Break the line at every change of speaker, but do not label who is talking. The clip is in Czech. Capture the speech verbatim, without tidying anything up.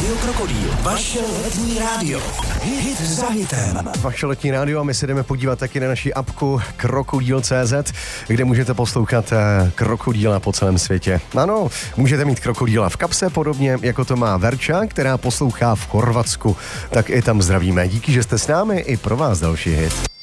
Rádio Krokodýl, vaše letní rádio. Hit za hitem.
Vaše letní rádio a my se jdeme podívat taky na naši apku krokodýl tečka cé zet, kde můžete poslouchat krokodýla po celém světě. Ano, můžete mít krokodýla v kapse, podobně jako to má Verča, která poslouchá v Chorvatsku. Tak i tam zdravíme. Díky, že jste s námi, i pro vás další hit.